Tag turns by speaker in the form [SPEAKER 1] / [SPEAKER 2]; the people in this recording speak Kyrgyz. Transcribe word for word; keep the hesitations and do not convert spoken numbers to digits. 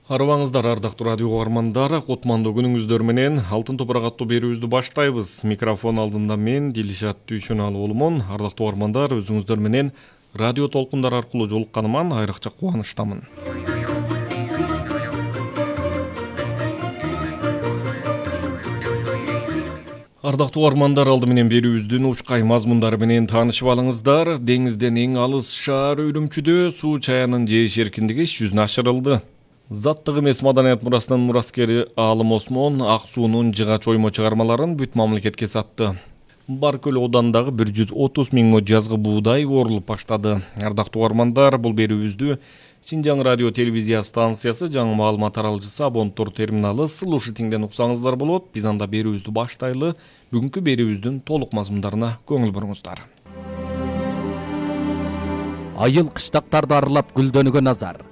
[SPEAKER 1] Арыбаңыздар, ардактуу радио угармандар, кутмандуу күнүңүздөр менен Алтын топурак аттуу берүүбүздү баштайбыз. Микрофон алдында мен Дилишат Дүйшөналы уулумун. Ардактуу угармандар, өзүңүздөр менен радио толкундар аркылуу жолукканыма айрыкча кубанычтамын. Ардактуу угармандар, алды менен берүүбүздүн учкай мазмундары менен таанышып алыңыздар. Деңизден эң алыс шаар Үрүмчүдө суу чаянын жээш эркиндиги иш жүзүнө ашырылды. Заттык эмес маданият мурасынын мураскери Аалым Осмон ак суунун жыгач оймо чыгармаларын бүт мамлекетке сатты. Баркөл оодандагы бир жүз отуз миң жазгы буудай орулуп баштады. Ардактуу угармандар, бул берүүбүздү Шинжаң радио телевизия станциясы жаңы маалымат таралчысы Абонтур терминалы слушатиңден уксаңыздар болот. Биз анда берүүбүздү баштайлы. Бүгүнкү берүүбүздүн толук мазмундарына көңүл буруңуздар.
[SPEAKER 2] Айыл кыштактарды аралап гүлдөнүүгө назар.